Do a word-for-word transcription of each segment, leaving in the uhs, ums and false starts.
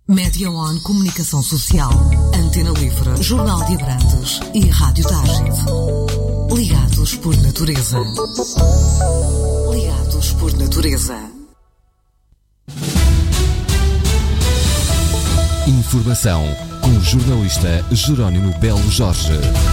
Média One Comunicação Social, Antena Livre, Jornal de Abrantes e Rádio Tágide. Ligados por natureza. Ligados por natureza. Informação com o jornalista Jerónimo Belo Jorge.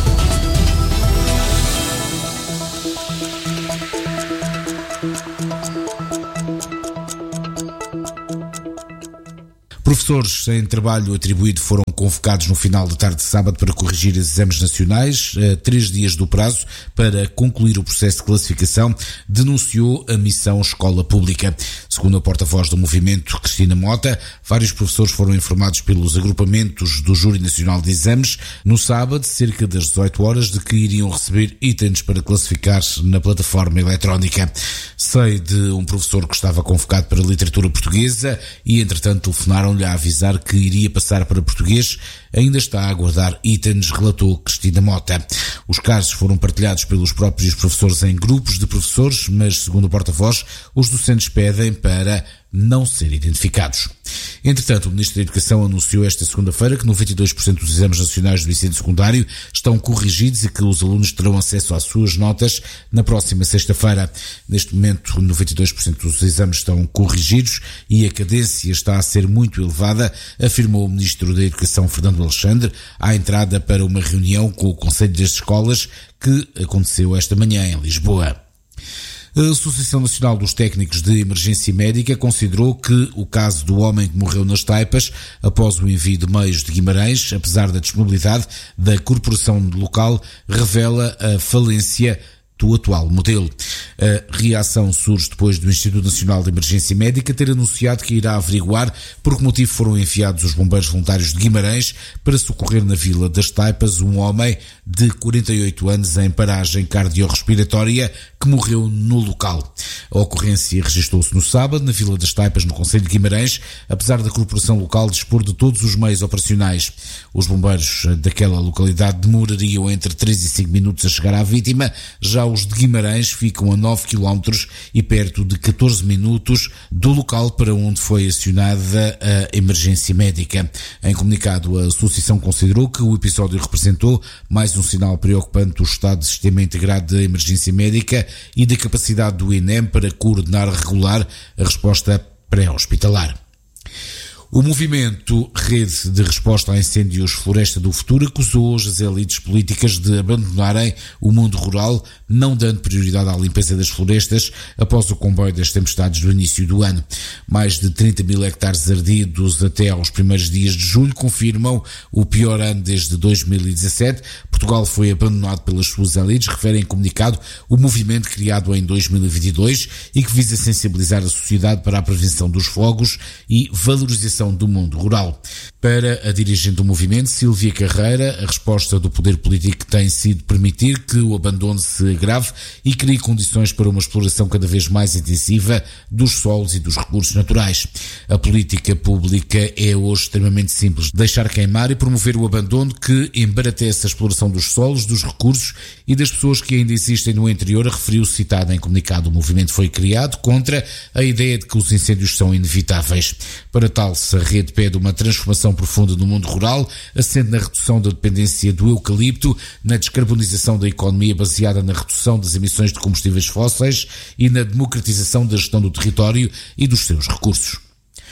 Professores em trabalho atribuído foram convocados no final da tarde de sábado para corrigir os exames nacionais. A três dias do prazo para concluir o processo de classificação, denunciou a missão Escola Pública. Segundo a porta-voz do movimento, Cristina Mota, vários professores foram informados pelos agrupamentos do Júri Nacional de Exames no sábado, cerca das dezoito horas, de que iriam receber itens para classificar na plataforma eletrónica. Sei de um professor que estava convocado para a literatura portuguesa e, entretanto, telefonaram-lhe a avisar que iria passar para português. Ainda está a aguardar itens, relatou Cristina Mota. Os casos foram partilhados pelos próprios professores em grupos de professores, mas, segundo o porta-voz, os docentes pedem para não ser identificados. Entretanto, o Ministro da Educação anunciou esta segunda-feira que noventa e dois por cento dos exames nacionais do ensino secundário estão corrigidos e que os alunos terão acesso às suas notas na próxima sexta-feira. Neste momento, noventa e dois por cento dos exames estão corrigidos e a cadência está a ser muito elevada, afirmou o Ministro da Educação, Fernando Alexandre, à entrada para uma reunião com o Conselho das Escolas que aconteceu esta manhã em Lisboa. A Associação Nacional dos Técnicos de Emergência Médica considerou que o caso do homem que morreu nas Taipas após o envio de meios de Guimarães, apesar da disponibilidade da corporação local, revela a falência do atual modelo. A reação surge depois do Instituto Nacional de Emergência Médica ter anunciado que irá averiguar por que motivo foram enviados os bombeiros voluntários de Guimarães para socorrer na Vila das Taipas um homem de quarenta e oito anos em paragem cardiorrespiratória que morreu no local. A ocorrência registrou-se no sábado na Vila das Taipas, no concelho de Guimarães, apesar da corporação local dispor de todos os meios operacionais. Os bombeiros daquela localidade demorariam entre três e cinco minutos a chegar à vítima, já os de Guimarães ficam a nove quilómetros e perto de catorze minutos do local para onde foi acionada a emergência médica. Em comunicado, a associação considerou que o episódio representou mais um sinal preocupante do estado de sistema integrado da emergência médica e da capacidade do I N E M para coordenar e regular a resposta pré-hospitalar. O movimento Rede de Resposta a Incêndios Floresta do Futuro acusou hoje as elites políticas de abandonarem o mundo rural, não dando prioridade à limpeza das florestas após o comboio das tempestades do início do ano. Mais de trinta mil hectares ardidos até aos primeiros dias de julho confirmam o pior ano desde dois mil e dezassete. Portugal foi abandonado pelas suas elites, refere em comunicado o movimento criado em dois mil e vinte e dois e que visa sensibilizar a sociedade para a prevenção dos fogos e valorização do mundo rural. Para a dirigente do movimento, Sílvia Carreira, a resposta do poder político tem sido permitir que o abandono se agrave e crie condições para uma exploração cada vez mais intensiva dos solos e dos recursos naturais. A política pública é hoje extremamente simples: deixar queimar e promover o abandono que embaratece a exploração dos solos, dos recursos e das pessoas que ainda existem no interior, referiu-se citado em comunicado. O movimento foi criado contra a ideia de que os incêndios são inevitáveis. Para tal, a rede pede uma transformação profunda no mundo rural, assente na redução da dependência do eucalipto, na descarbonização da economia baseada na redução das emissões de combustíveis fósseis e na democratização da gestão do território e dos seus recursos.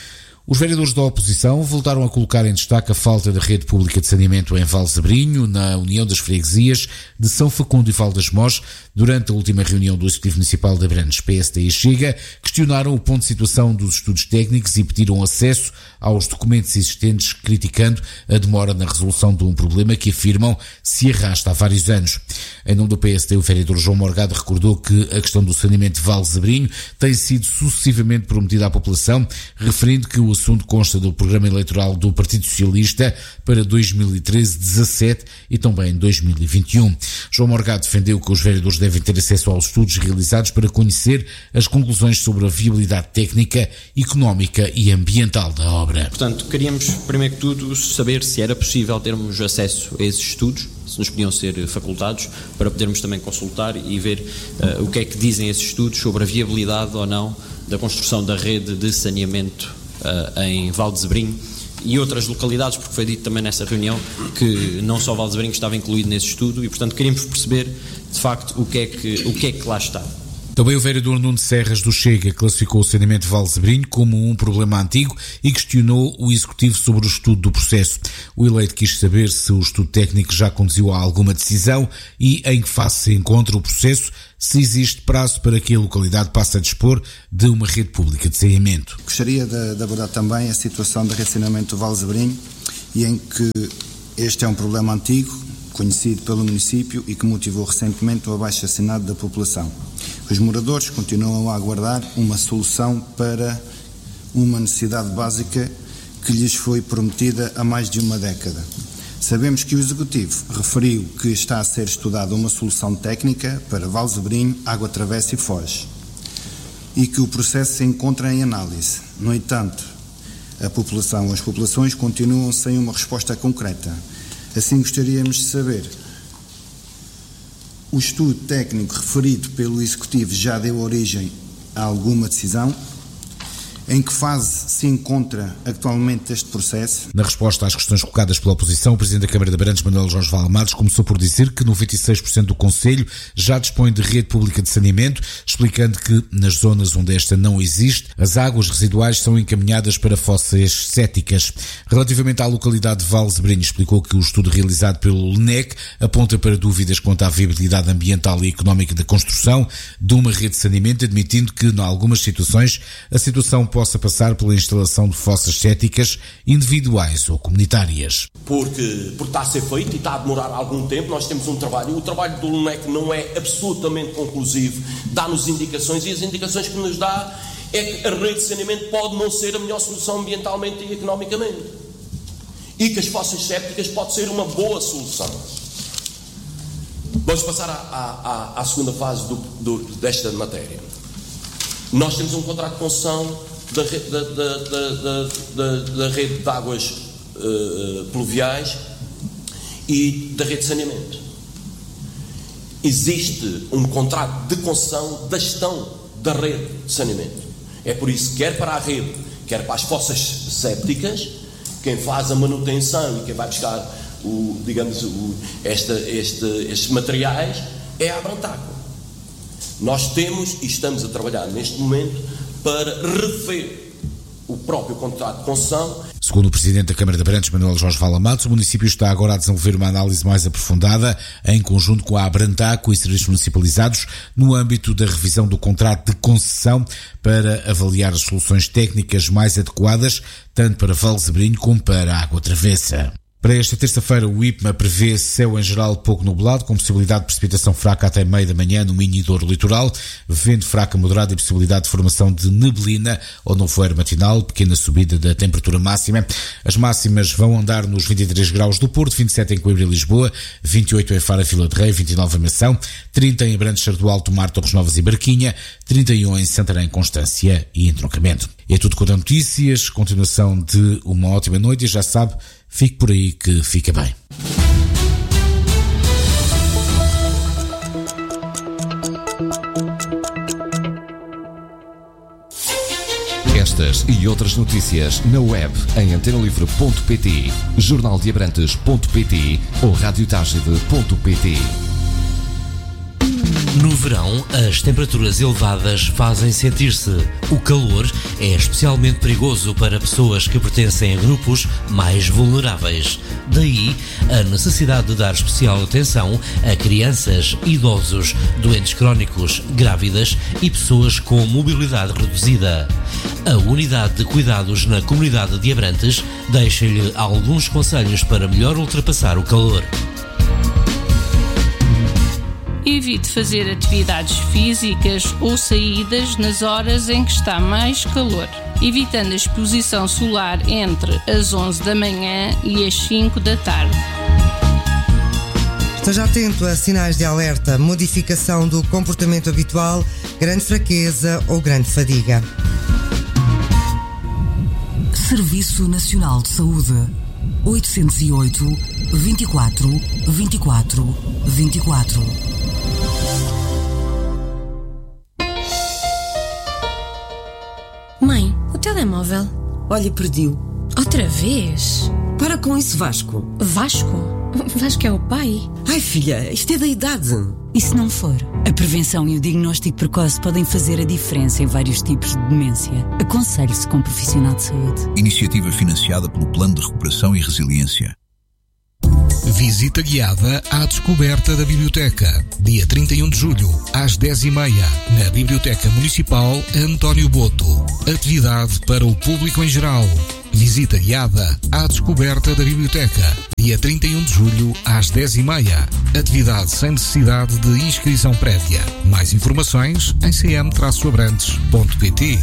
Os vereadores da oposição voltaram a colocar em destaque a falta da rede pública de saneamento em Valsabrinho, na União das Freguesias de São Facundo e Val das Mós, durante a última reunião do Executivo Municipal de Abrantes. P S D e Chega questionaram o ponto de situação dos estudos técnicos e pediram acesso aos documentos existentes, criticando a demora na resolução de um problema que afirmam se arrasta há vários anos. Em nome do P S D, o vereador João Morgado recordou que a questão do saneamento de Valsabrinho tem sido sucessivamente prometida à população, referindo que o assunto consta do programa eleitoral do Partido Socialista para dois mil e treze a dezassete e também dois mil e vinte e um. João Morgado defendeu que os vereadores devem ter acesso aos estudos realizados para conhecer as conclusões sobre a viabilidade técnica, económica e ambiental da obra. Portanto, queríamos, primeiro que tudo, saber se era possível termos acesso a esses estudos, se nos podiam ser facultados, para podermos também consultar e ver uh, o que é que dizem esses estudos sobre a viabilidade ou não da construção da rede de saneamento Uh, em Valdezebrinho e outras localidades, porque foi dito também nessa reunião que não só Valsebrinho estava incluído nesse estudo, e portanto queríamos perceber de facto o que é que, o que é que lá está. Também o vereador Nuno Serras do Chega classificou o saneamento de Valsebrinho como um problema antigo e questionou o Executivo sobre o estudo do processo. O eleito quis saber se o estudo técnico já conduziu a alguma decisão e em que fase se encontra o processo, se existe prazo para que a localidade passe a dispor de uma rede pública de saneamento. Gostaria de, de abordar também a situação de rede de saneamento do Valsebrinho, e em que este é um problema antigo, conhecido pelo município e que motivou recentemente o abaixo-assinado da população. Os moradores continuam a aguardar uma solução para uma necessidade básica que lhes foi prometida há mais de uma década. Sabemos que o Executivo referiu que está a ser estudada uma solução técnica para Valsebrinho, Água Travessa e Foz, e que o processo se encontra em análise. No entanto, a população, as populações continuam sem uma resposta concreta. Assim, gostaríamos de saber: o estudo técnico referido pelo Executivo já deu origem a alguma decisão? Em que fase se encontra atualmente este processo? Na resposta às questões colocadas pela oposição, o Presidente da Câmara de Abrantes, Manuel Jorge Valamares, começou por dizer que noventa e seis por cento do Conselho já dispõe de rede pública de saneamento, explicando que nas zonas onde esta não existe, as águas residuais são encaminhadas para fossas céticas. Relativamente à localidade de Valsebrinho, explicou que o estudo realizado pelo L N E C aponta para dúvidas quanto à viabilidade ambiental e económica da construção de uma rede de saneamento, admitindo que, em algumas situações, a situação pode possa passar pela instalação de fossas céticas individuais ou comunitárias. Porque, porque está a ser feito e está a demorar algum tempo. Nós temos um trabalho, o trabalho do L N E C não é absolutamente conclusivo, dá-nos indicações, e as indicações que nos dá é que a rede de saneamento pode não ser a melhor solução ambientalmente e economicamente, e que as fossas sépticas pode ser uma boa solução. Vamos passar à, à, à segunda fase do, do, desta matéria. Nós temos um contrato de concessão Da, da, da, da, da, da rede de águas uh, pluviais e da rede de saneamento. Existe um contrato de concessão da gestão da rede de saneamento. É por isso que, quer para a rede, quer para as fossas sépticas, quem faz a manutenção e quem vai buscar o, digamos, o, esta, este, estes materiais é a Abrantaco. Nós temos e estamos a trabalhar neste momento para rever o próprio contrato de concessão. Segundo o Presidente da Câmara de Abrantes, Manuel Jorge Valamares, o município está agora a desenvolver uma análise mais aprofundada em conjunto com a Abrantaco e serviços municipalizados no âmbito da revisão do contrato de concessão para avaliar as soluções técnicas mais adequadas tanto para Valsebrinho como para a Água Travessa. Para esta terça-feira, o IPMA prevê céu em geral pouco nublado, com possibilidade de precipitação fraca até meio da manhã no Minho e Douro Litoral, vento fraca moderada e possibilidade de formação de neblina ou nevoeiro matinal, pequena subida da temperatura máxima. As máximas vão andar nos vinte e três graus do Porto, vinte e sete em Coimbra e Lisboa, vinte e oito em Faro e Vila de Rei, vinte e nove em Mação, trinta em Abrantes, Sardo Alto, Mar, Torres Novas e Barquinha, trinta e um em Santarém, Constância e Entroncamento. É tudo quanto a notícias, continuação de uma ótima noite e já sabe, fique por aí que fica bem. Estas e outras notícias na web em antena livre ponto pt, jornal de abrantes ponto pt ou rádio tagide ponto pt. No verão, as temperaturas elevadas fazem sentir-se. O calor é especialmente perigoso para pessoas que pertencem a grupos mais vulneráveis. Daí, a necessidade de dar especial atenção a crianças, idosos, doentes crónicos, grávidas e pessoas com mobilidade reduzida. A Unidade de Cuidados na Comunidade de Abrantes deixa-lhe alguns conselhos para melhor ultrapassar o calor. Evite fazer atividades físicas ou saídas nas horas em que está mais calor, evitando a exposição solar entre as onze da manhã e as cinco da tarde. Esteja atento a sinais de alerta, modificação do comportamento habitual, grande fraqueza ou grande fadiga. Serviço Nacional de Saúde. oitocentos e oito, vinte e quatro, vinte e quatro, vinte e quatro. Mãe, o telemóvel. Olha, perdi-o. Outra vez? Para com isso, Vasco. Vasco? Vasco é o pai? Ai, filha, isto é da idade. E se não for? A prevenção e o diagnóstico precoce podem fazer a diferença em vários tipos de demência. Aconselhe-se com um profissional de saúde. Iniciativa financiada pelo Plano de Recuperação e Resiliência. Visita guiada à descoberta da biblioteca. Dia trinta e um de julho, às dez e meia, na Biblioteca Municipal António Boto. Atividade para o público em geral. Visita guiada à descoberta da biblioteca. Dia trinta e um de julho, às dez e meia. Atividade sem necessidade de inscrição prévia. Mais informações em c m abrantes ponto p t.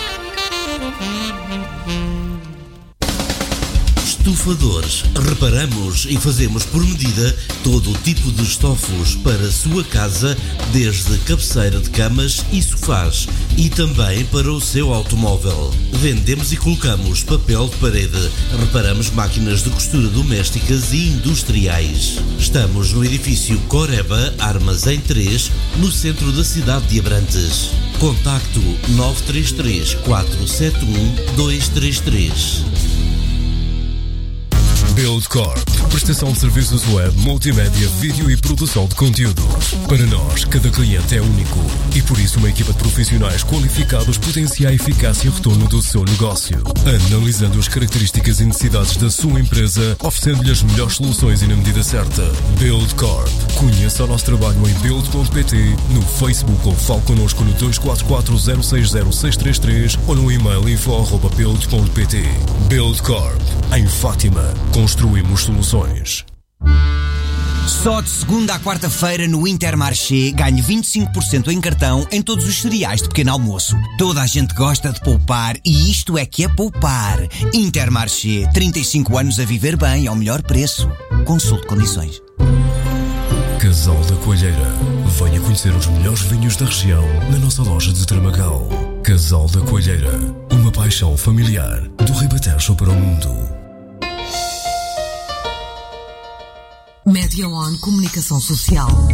Estufadores. Reparamos e fazemos por medida todo o tipo de estofos para a sua casa, desde cabeceira de camas e sofás, e também para o seu automóvel. Vendemos e colocamos papel de parede. Reparamos máquinas de costura domésticas e industriais. Estamos no edifício Coreba, Armazém três, no centro da cidade de Abrantes. Contacto nove três três, quatro sete um, dois três três. Buildcorp, prestação de serviços web, multimédia, vídeo e produção de conteúdos. Para nós, cada cliente é único e por isso uma equipa de profissionais qualificados potencia a eficácia e retorno do seu negócio, analisando as características e necessidades da sua empresa, oferecendo-lhe as melhores soluções e na medida certa. Buildcorp. Conheça o nosso trabalho em build ponto p t, no Facebook ou fale connosco no dois quatro quatro, zero seis zero, seis três três ou no e-mail info arroba build ponto p t. Buildcorp. Em Fátima. Construímos soluções. Só de segunda à quarta-feira no Intermarché ganho vinte e cinco por cento em cartão em todos os cereais de pequeno almoço. Toda a gente gosta de poupar e isto é que é poupar. Intermarché, trinta e cinco anos a viver bem ao melhor preço. Consulte condições. Casal da Coelheira. Venha conhecer os melhores vinhos da região na nossa loja de Tramagal. Casal da Coelheira. Uma paixão familiar do Ribatejo para o mundo. Média On Comunicação Social.